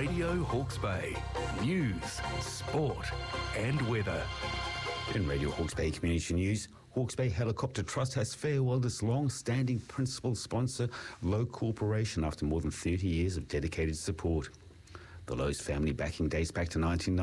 Radio Hawke's Bay. News, sport and weather. In Radio Hawke's Bay Community News, Hawke's Bay Helicopter Trust has farewelled its long-standing principal sponsor, Lowe Corporation, after more than 30 years of dedicated support. The Lowe's family backing dates back to 1990.